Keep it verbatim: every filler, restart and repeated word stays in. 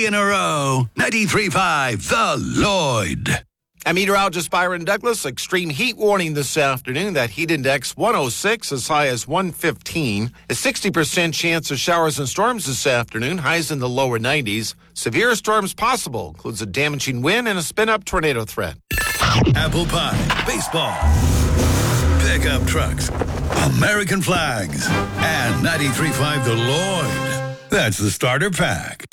Three in a row. ninety-three point five, The Lloyd. I'm meteorologist Byron Douglas. Extreme heat warning this afternoon. That heat index one oh six, as high as one fifteen. A sixty percent chance of showers and storms this afternoon. Highs in the lower nineties. Severe storms possible. Includes a damaging wind and a spin-up tornado threat. Apple pie, baseball, pickup trucks, American flags, and ninety-three point five The Lloyd. That's the starter pack.